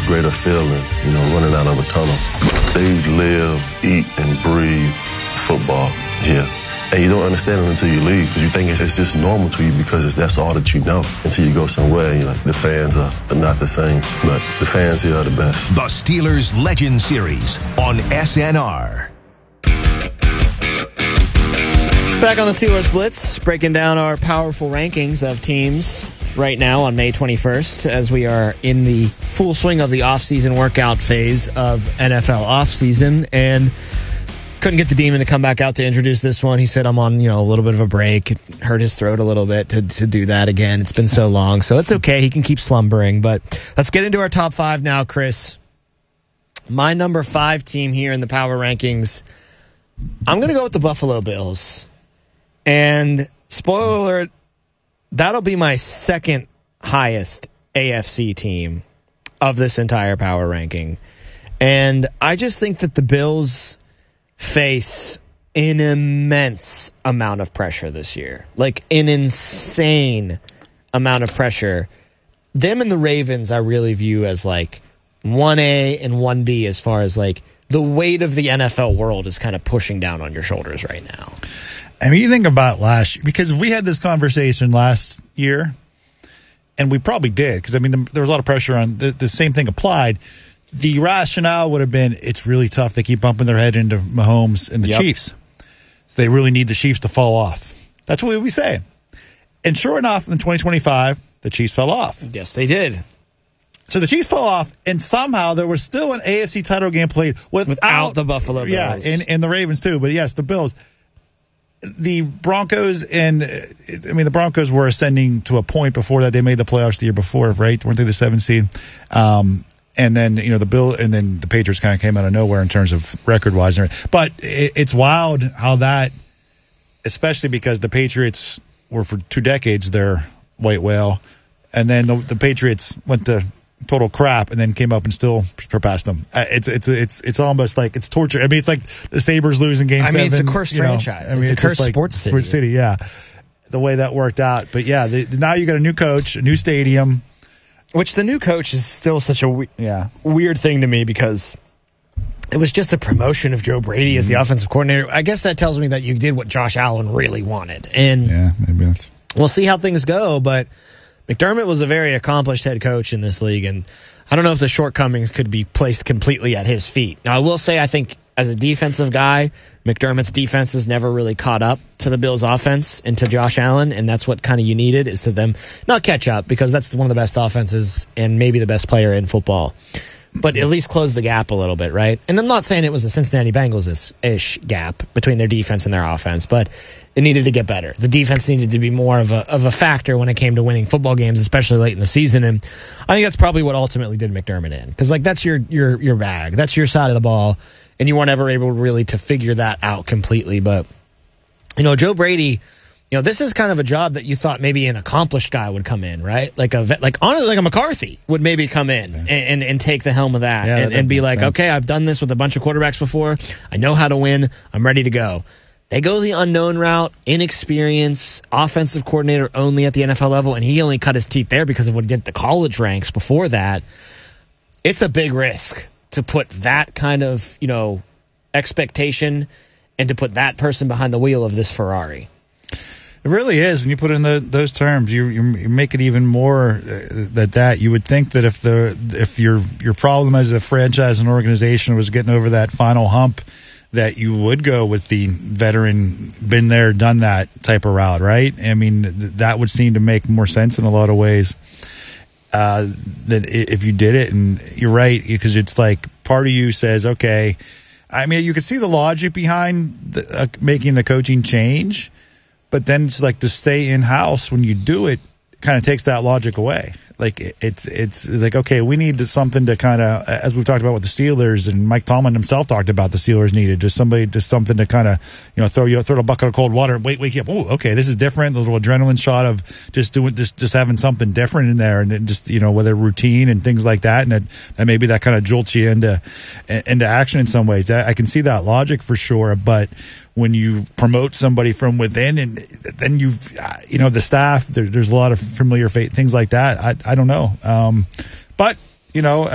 greater feeling, running out of a tunnel. They live, eat, and breathe football here. And you don't understand it until you leave, because you think it's just normal to you because that's all that you know, until you go somewhere and you're like, the fans are not the same, but the fans here are the best. The Steelers Legend Series on SNR. Back on the Steelers Blitz, breaking down our powerful rankings of teams right now on May 21st, as we are in the full swing of the offseason workout phase of NFL offseason, and couldn't get the Demon to come back out to introduce this one. He said, I'm on, a little bit of a break. It hurt his throat a little bit to do that again. It's been so long, so it's okay. He can keep slumbering, but let's get into our top five now, Chris. My number 5 team here in the power rankings, I'm going to go with the Buffalo Bills. And spoiler alert, that'll be my second highest AFC team of this entire power ranking. And I just think that the Bills face an immense amount of pressure this year. Like an insane amount of pressure. Them and the Ravens I really view as like 1A and 1B as far as like the weight of the NFL world is kind of pushing down on your shoulders right now. I mean, you think about last year, because we had this conversation last year, and we probably did, because, I mean, there was a lot of pressure on the same thing applied. The rationale would have been it's really tough. They keep bumping their head into Mahomes and the Chiefs. So they really need the Chiefs to fall off. That's what we say. And sure enough, in 2025, the Chiefs fell off. Yes, they did. So the Chiefs fell off, and somehow there was still an AFC title game played without the Buffalo Bills. Yeah, and the Ravens too. But yes, the Bills. The Broncos the Broncos were ascending to a point before that. They made the playoffs the year before, right? Weren't they the 7th seed? And then, the Patriots kind of came out of nowhere in terms of record-wise. But it's wild how that, especially because the Patriots were for 2 decades their white whale, and then the Patriots went to total crap and then came up and still surpassed them. It's almost like it's torture. I mean, it's like the Sabres losing game 7. It's a cursed franchise. It's a cursed sports city. Sports city, yeah. The way that worked out. But yeah, now you got a new coach, a new stadium. Which the new coach is still such a weird thing to me, because it was just a promotion of Joe Brady as the offensive coordinator. I guess that tells me that you did what Josh Allen really wanted. And yeah, maybe that's... We'll see how things go, but McDermott was a very accomplished head coach in this league, and I don't know if the shortcomings could be placed completely at his feet. Now, I will say, I think as a defensive guy, McDermott's defense has never really caught up to the Bills' offense and to Josh Allen, and that's what kind of you needed, is to them not catch up, because that's one of the best offenses and maybe the best player in football, but at least close the gap a little bit, right? And I'm not saying it was a Cincinnati Bengals-ish gap between their defense and their offense, but it needed to get better. The defense needed to be more of a factor when it came to winning football games, especially late in the season. And I think that's probably what ultimately did McDermott in, because that's your bag, that's your side of the ball, and you weren't ever able really to figure that out completely. But Joe Brady, this is kind of a job that you thought maybe an accomplished guy would come in, right? Honestly, like a McCarthy would maybe come in and take the helm of that, and be like, okay, I've done this with a bunch of quarterbacks before. I know how to win. I'm ready to go. They go the unknown route, inexperience, offensive coordinator only at the NFL level, and he only cut his teeth there because of what he did at the college ranks before that. It's a big risk to put that kind of, expectation and to put that person behind the wheel of this Ferrari. It really is. When you put it in those terms, you make it even more that you would think that if your problem as a franchise and organization was getting over that final hump, that you would go with the veteran, been there, done that type of route, right? I mean, that would seem to make more sense in a lot of ways than if you did it. And you're right, because it's like part of you says, okay, I mean, you could see the logic behind making the coaching change, but then it's like to stay in-house when you do it kind of takes that logic away. Like it's like, okay, we need something to kind of, as we've talked about with the Steelers, and Mike Tomlin himself talked about the Steelers needed just something to kind of, throw a bucket of cold water and wake you up. Oh, okay, this is different. A little adrenaline shot of just doing this, just having something different in there, and then just whether routine and things like that, and that maybe that kind of jolts you into action in some ways. I can see that logic for sure, but when you promote somebody from within, and then the staff, there's a lot of familiar things like that. I don't know. But,